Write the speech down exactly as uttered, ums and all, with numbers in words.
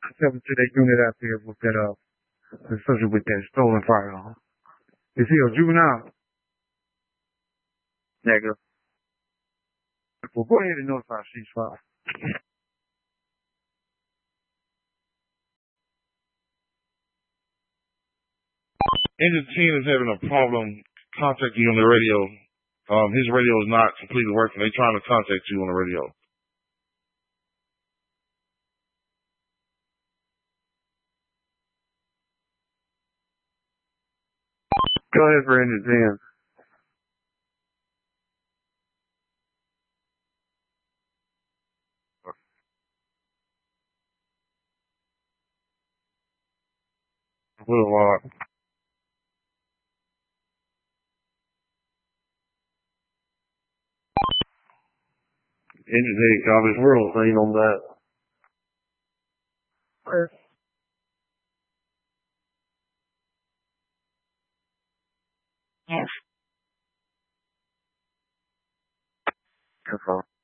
Seven to that unit out there with that uh, associated with that stolen firearm. Is he a juvenile? Negative. Well, go ahead and notify ceasefire. Engine ten is having a problem contacting you on the radio. Um, his radio is not completely working. They're trying to contact you on the radio. Go ahead for engine ten. Little lot. Engine eight copies. We're on scene on that. Where? Yes. Confirm.